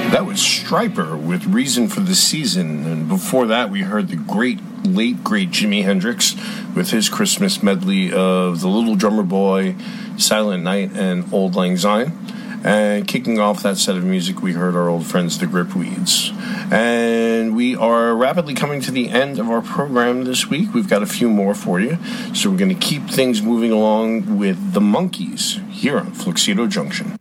That was Stryper with Reason for the Season, and before that we heard the late great Jimi Hendrix with his Christmas medley of The Little Drummer Boy, Silent Night, and Auld Lang Syne. And kicking off that set of music, we heard our old friends, the Gripweeds. And we are rapidly coming to the end of our program this week. We've got a few more for you, so we're going to keep things moving along with the Monkees here on Fluxido Junction.